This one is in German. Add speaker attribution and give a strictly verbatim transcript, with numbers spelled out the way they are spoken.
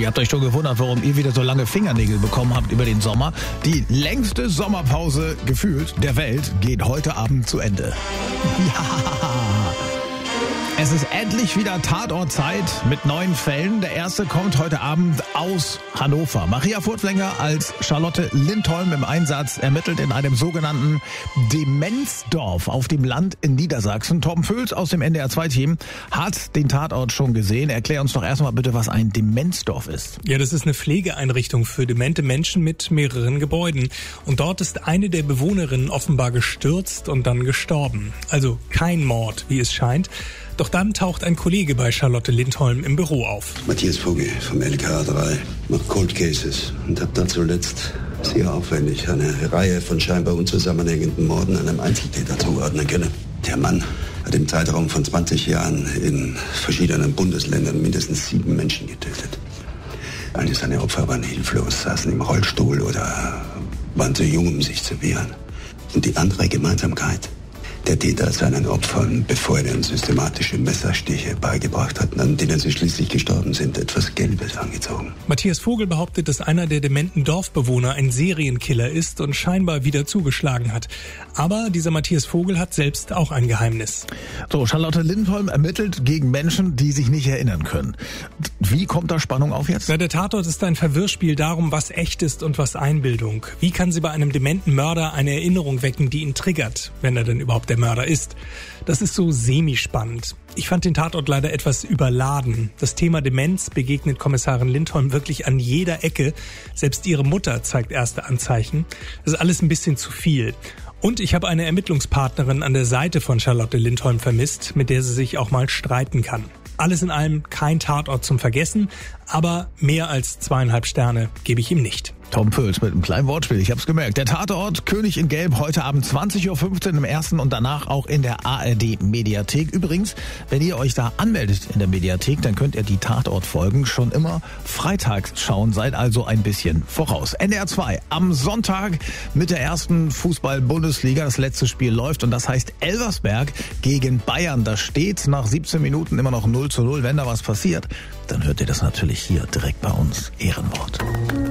Speaker 1: ihr habt euch schon gewundert, warum ihr wieder so lange Fingernägel bekommen habt über den Sommer. Die längste Sommerpause gefühlt der Welt geht heute Abend zu Ende. Ja. Es ist endlich wieder Tatortzeit mit neuen Fällen. Der erste kommt heute Abend aus Hannover. Maria Furtwängler als Charlotte Lindholm im Einsatz ermittelt in einem sogenannten Demenzdorf auf dem Land in Niedersachsen. Torben Völs aus dem N D R zwei Team hat den Tatort schon gesehen. Erklär uns doch erstmal bitte, was ein Demenzdorf ist.
Speaker 2: Ja, das ist eine Pflegeeinrichtung für demente Menschen mit mehreren Gebäuden. Und dort ist eine der Bewohnerinnen offenbar gestürzt und dann gestorben. Also kein Mord, wie es scheint. Doch dann taucht ein Kollege bei Charlotte Lindholm im Büro auf.
Speaker 3: Matthias Vogel vom L K A drei, macht Cold Cases und hat da zuletzt sehr aufwendig eine Reihe von scheinbar unzusammenhängenden Morden einem Einzeltäter zuordnen können. Der Mann hat im Zeitraum von zwanzig Jahren in verschiedenen Bundesländern mindestens sieben Menschen getötet. Alle seine Opfer waren hilflos, saßen im Rollstuhl oder waren zu jung, um sich zu wehren. Und die andere Gemeinsamkeit: der Täter seinen Opfern, bevor er ihnen systematische Messerstiche beigebracht hat, an denen sie schließlich gestorben sind, etwas Gelbes angezogen.
Speaker 2: Matthias Vogel behauptet, dass einer der dementen Dorfbewohner ein Serienkiller ist und scheinbar wieder zugeschlagen hat. Aber dieser Matthias Vogel hat selbst auch ein Geheimnis.
Speaker 1: So, Charlotte Lindholm ermittelt gegen Menschen, die sich nicht erinnern können. Wie kommt da Spannung auf jetzt?
Speaker 2: Na, der Tatort ist ein Verwirrspiel darum, was echt ist und was Einbildung. Wie kann sie bei einem dementen Mörder eine Erinnerung wecken, die ihn triggert, wenn er denn überhaupt der Mörder ist? Das ist so semi-spannend. Ich fand den Tatort leider etwas überladen. Das Thema Demenz begegnet Kommissarin Lindholm wirklich an jeder Ecke. Selbst ihre Mutter zeigt erste Anzeichen. Das ist alles ein bisschen zu viel. Und ich habe eine Ermittlungspartnerin an der Seite von Charlotte Lindholm vermisst, mit der sie sich auch mal streiten kann. Alles in allem kein Tatort zum Vergessen, aber mehr als zweieinhalb Sterne gebe ich ihm nicht.
Speaker 1: Torben Völs mit einem kleinen Wortspiel, ich hab's gemerkt. Der Tatort König in Gelb heute Abend zwanzig Uhr fünfzehn im ersten und danach auch in der A R D-Mediathek. Übrigens, wenn ihr euch da anmeldet in der Mediathek, dann könnt ihr die Tatortfolgen schon immer freitags schauen. Seid also ein bisschen voraus. N D R zwei am Sonntag mit der ersten Fußball-Bundesliga. Das letzte Spiel läuft und das heißt Elversberg gegen Bayern. Da steht nach siebzehn Minuten immer noch null zu null. Wenn da was passiert, dann hört ihr das natürlich hier direkt bei uns. Ehrenwort.